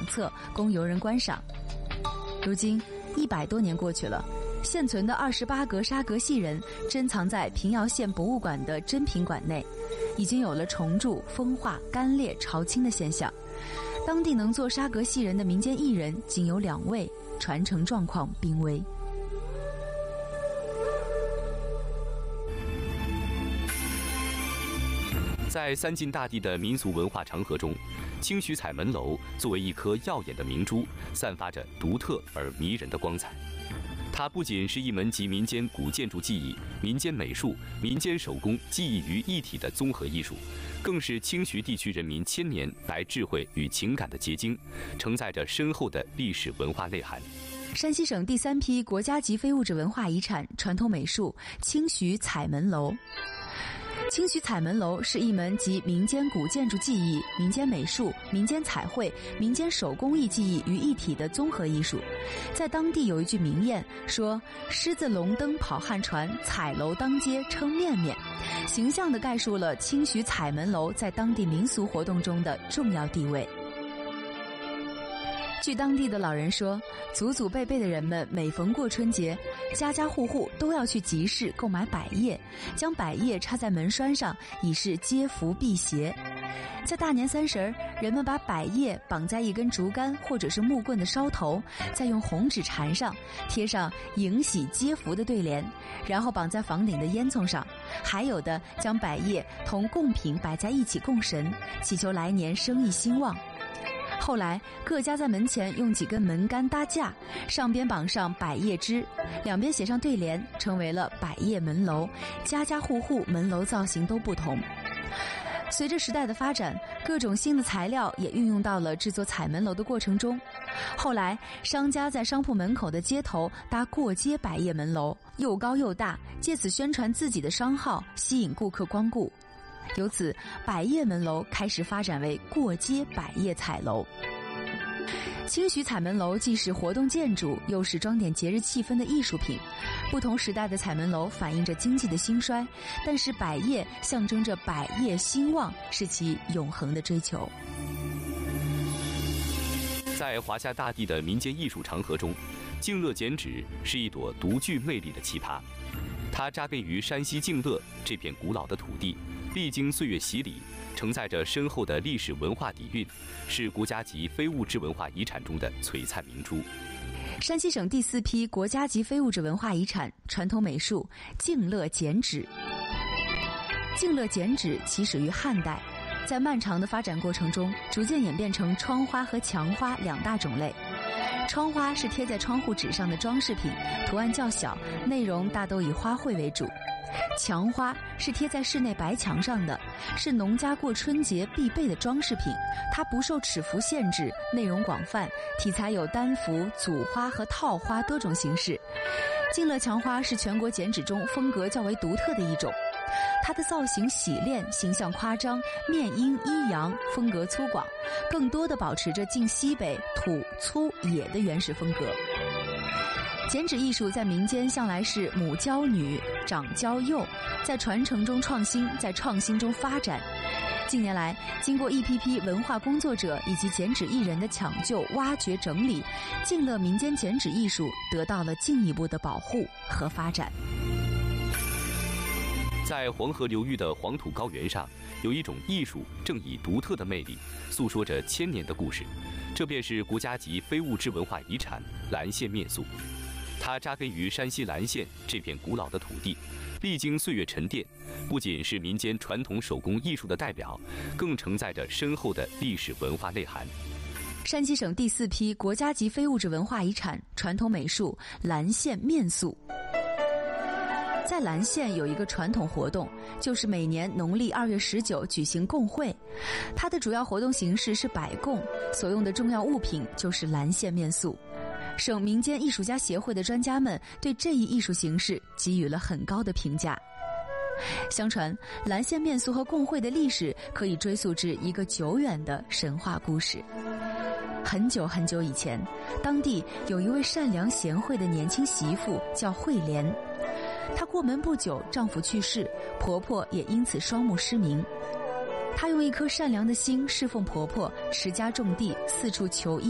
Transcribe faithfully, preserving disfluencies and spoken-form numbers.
两侧，供游人观赏。如今一百多年过去了，现存的二十八格沙格戏人珍藏在平遥县博物馆的珍品馆内，已经有了重铸、风化、干裂、潮清的现象。当地能做沙格戏人的民间艺人仅有两位，传承状况濒危。 在三晋大地的民俗文化长河中，清徐彩门楼作为一颗耀眼的明珠，散发着独特而迷人的光彩。它不仅是一门集民间古建筑技艺、民间美术、民间手工技艺于一体的综合艺术，更是清徐地区人民千年来智慧与情感的结晶，承载着深厚的历史文化内涵。 山西省第三批国家级非物质文化遗产传统美术清徐彩门楼。清徐彩门楼是一门集民间古建筑技艺、民间美术、民间彩绘、民间手工艺技艺于一体的综合艺术。在当地有一句名谚说：“狮子龙灯跑汉船，彩楼当街称面面”，形象地概述了清徐彩门楼在当地民俗活动中的重要地位。据当地的老人说，祖祖辈辈的人们每逢过春节，家家户户都要去集市购买百叶，将百叶插在门栓上，以示接福辟邪。在大年三十儿，人们把百叶绑在一根竹竿或者是木棍的梢头，再用红纸缠上，贴上迎喜接福的对联，然后绑在房顶的烟囱上。还有的将百叶同贡品摆在一起供神，祈求来年生意兴旺。后来各家在门前用几根门杆搭架，上边绑上百叶枝，两边写上对联，成为了百叶门楼。家家户户门楼造型都不同。随着时代的发展，各种新的材料也运用到了制作彩门楼的过程中。后来商家在商铺门口的街头搭过街百叶门楼，又高又大，借此宣传自己的商号，吸引顾客光顾。由此，百叶门楼开始发展为过街百叶彩楼。清徐彩门楼既是活动建筑，又是装点节日气氛的艺术品。不同时代的彩门楼反映着经济的兴衰，但是百叶象征着百业兴旺，是其永恒的追求。 在华夏大地的民间艺术长河中，静乐剪纸是一朵独具魅力的奇葩。它扎根于山西静乐这片古老的土地，历经岁月洗礼，承载着深厚的历史文化底蕴，是国家级非物质文化遗产中的璀璨明珠。 山西省第四批国家级非物质文化遗产传统美术静乐剪纸。静乐剪纸起始于汉代，在漫长的发展过程中，逐渐演变成窗花和墙花两大种类。窗花是贴在窗户纸上的装饰品，图案较小，内容大都以花卉为主。墙花是贴在室内白墙上的，是农家过春节必备的装饰品，它不受尺幅限制，内容广泛，题材有单幅、组花和套花多种形式。静乐墙花是全国剪纸中风格较为独特的一种，它的造型洗练，形象夸张，面阴一阳，风格粗犷，更多地保持着晋西北土粗野的原始风格。剪纸艺术在民间向来是母教女，长教幼，在传承中创新，在创新中发展。近年来，经过一批批文化工作者以及剪纸艺人的抢救、挖掘、整理，静乐民间剪纸艺术得到了进一步的保护和发展。 在黄河流域的黄土高原上，有一种艺术正以独特的魅力诉说着千年的故事，这便是国家级非物质文化遗产蓝线面塑。它扎根于山西蓝县这片古老的土地，历经岁月沉淀，不仅是民间传统手工艺术的代表，更承载着深厚的历史文化内涵。 山西省第四批国家级非物质文化遗产传统美术蓝线面塑。在蓝县有一个传统活动，就是每年农历二月十九举行供会。它的主要活动形式是摆供，所用的重要物品就是蓝线面塑。省民间艺术家协会的专家们对这一艺术形式给予了很高的评价。相传，蓝线面塑和供会的历史可以追溯至一个久远的神话故事。很久很久以前，当地有一位善良贤惠的年轻媳妇叫慧莲。她过门不久，丈夫去世，婆婆也因此双目失明。她用一颗善良的心侍奉婆婆，持家种地，四处求医。